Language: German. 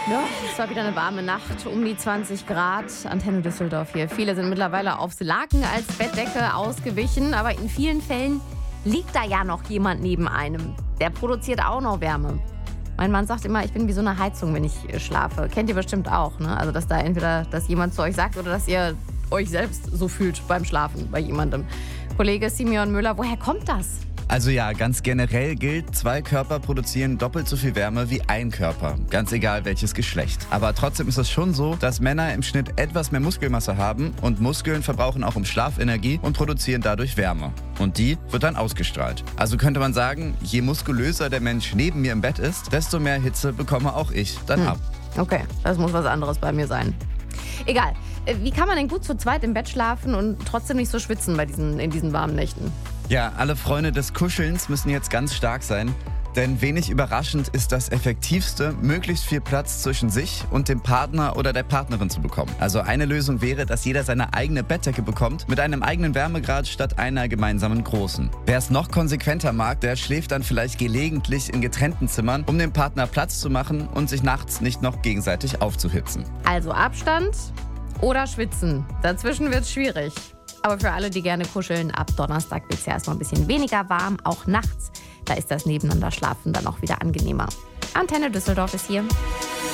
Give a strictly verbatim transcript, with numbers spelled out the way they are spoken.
Ja, es war wieder eine warme Nacht, um die zwanzig Grad. Antenne Düsseldorf hier. Viele sind mittlerweile aufs Laken als Bettdecke ausgewichen, aber in vielen Fällen liegt da ja noch jemand neben einem. Der produziert auch noch Wärme. Mein Mann sagt immer, ich bin wie so eine Heizung, wenn ich schlafe. Kennt ihr bestimmt auch, ne? Also, dass da entweder dass jemand zu euch sagt oder dass ihr euch selbst so fühlt beim Schlafen bei jemandem. Kollege Simeon Müller, woher kommt das? Also ja, ganz generell gilt, zwei Körper produzieren doppelt so viel Wärme wie ein Körper. Ganz egal welches Geschlecht. Aber trotzdem ist es schon so, dass Männer im Schnitt etwas mehr Muskelmasse haben und Muskeln verbrauchen auch im Schlaf Energie und produzieren dadurch Wärme. Und die wird dann ausgestrahlt. Also könnte man sagen, je muskulöser der Mensch neben mir im Bett ist, desto mehr Hitze bekomme auch ich dann Hm. ab. Okay, das muss was anderes bei mir sein. Egal. Wie kann man denn gut zu zweit im Bett schlafen und trotzdem nicht so schwitzen bei diesen, in diesen warmen Nächten? Ja, alle Freunde des Kuschelns müssen jetzt ganz stark sein. Denn wenig überraschend ist das Effektivste, möglichst viel Platz zwischen sich und dem Partner oder der Partnerin zu bekommen. Also eine Lösung wäre, dass jeder seine eigene Bettdecke bekommt, mit einem eigenen Wärmegrad statt einer gemeinsamen großen. Wer es noch konsequenter mag, der schläft dann vielleicht gelegentlich in getrennten Zimmern, um dem Partner Platz zu machen und sich nachts nicht noch gegenseitig aufzuhitzen. Also Abstand oder Schwitzen. Dazwischen wird's schwierig. Aber für alle, die gerne kuscheln, ab Donnerstag wird es ja erstmal ein bisschen weniger warm, auch nachts. Da ist das Nebeneinander schlafen dann auch wieder angenehmer. Antenne Düsseldorf ist hier.